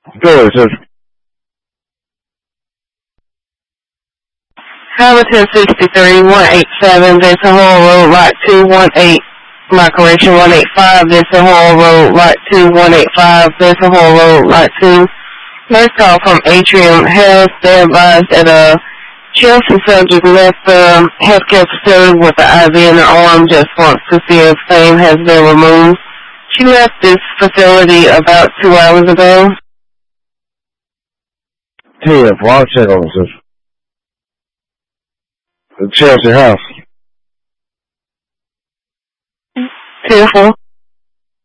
对，是 Hamilton 63, 187, Vincent Hall Road, Lot 218. My correction, 185, Vincent Hall Road, Lot 2, 185, Vincent Hall Road, Lot 2. First call from Atrium Health. They advised that a Chelsea subject left the healthcare facility with the IV in her arm, just wants to see if same has been removed. She left this facility about 2 hours ago. 10 check officers. The Chelsea House. 10-4.